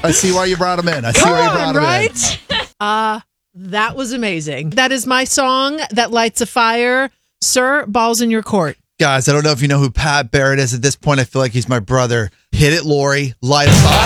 I see why you brought him in. I see why you brought him right? That was amazing. That is my song that lights a fire. Sir, ball's in your court. Guys, I don't know if you know who Pat Barrett is. At this point, I feel like he's my brother. Hit it, Lori. Light a fire.